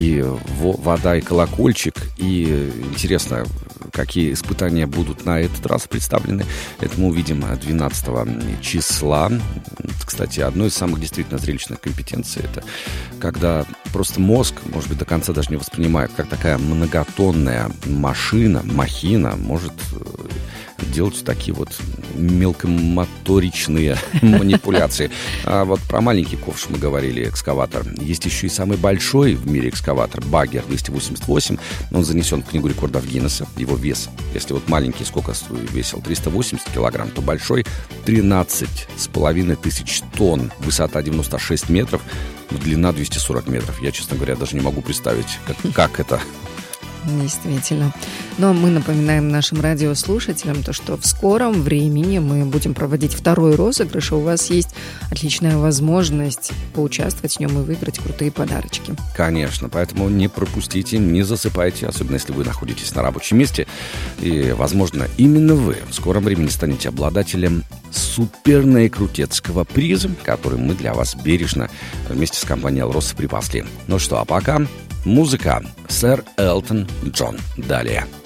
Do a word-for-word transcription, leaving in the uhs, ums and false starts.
И вода, и колокольчик. И интересно, какие испытания будут на этот раз представлены. Это мы увидим двенадцатого числа. Кстати, одной из самых действительно зрелищных компетенций — это когда просто мозг, может быть, до конца даже не воспринимает, как такая многотонная машина, махина может делать такие вот мелкомоторичные манипуляции. А вот про маленький ковш мы говорили, экскаватор. Есть еще и самый большой в мире экскаватор, баггер двести восемьдесят восемь. Он занесен в книгу рекордов Гиннесса. Его вес, если вот маленький сколько весил, триста восемьдесят килограмм, то большой тринадцать с половиной тысяч тонн. Высота девяносто шесть метров, длина двести сорок метров. Я, честно говоря, даже не могу представить, как, как это... Действительно. Но мы напоминаем нашим радиослушателям, то, что в скором времени мы будем проводить второй розыгрыш, и у вас есть отличная возможность поучаствовать в нем и выиграть крутые подарочки. Конечно, поэтому не пропустите, не засыпайте, особенно если вы находитесь на рабочем месте. И, возможно, именно вы в скором времени станете обладателем супернаикрутецкого приза, который мы для вас бережно вместе с компанией «Алроса» припасли. Ну что, а пока... Музыка. Сэр Элтон Джон. Далее.